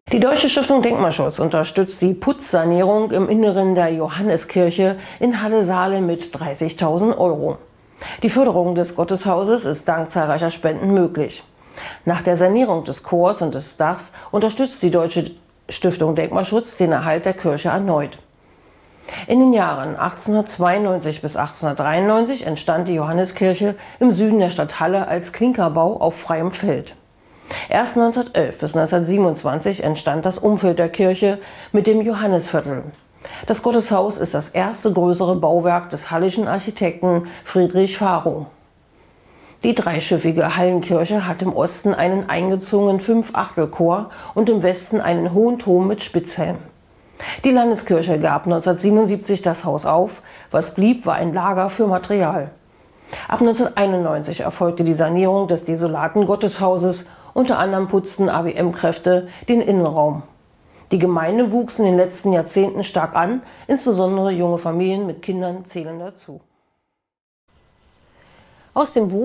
Die Deutsche Stiftung Denkmalschutz unterstützt die Putzsanierung im Inneren der Johanneskirche in Halle-Saale mit 30.000 €. Die Förderung des Gotteshauses ist dank zahlreicher Spenden möglich. Nach der Sanierung des Chors und des Dachs unterstützt die Deutsche Stiftung Denkmalschutz den Erhalt der Kirche erneut. In den Jahren 1892 bis 1893 entstand die Johanneskirche im Süden der Stadt Halle als Klinkerbau auf freiem Feld. Erst 1911 bis 1927 entstand das Umfeld der Kirche mit dem Johannisviertel. Das Gotteshaus ist das erste größere Bauwerk des hallischen Architekten Friedrich Varow. Die dreischiffige Hallenkirche hat im Osten einen eingezogenen Fünfachtelchor und im Westen einen hohen Turm mit Spitzhelm. Die Landeskirche gab 1977 das Haus auf, was blieb, war ein Lager für Material. Ab 1991 erfolgte die Sanierung des desolaten Gotteshauses, unter anderem putzten ABM-Kräfte den Innenraum. Die Gemeinde wuchs in den letzten Jahrzehnten stark an, insbesondere junge Familien mit Kindern zählen dazu. Aus dem Buch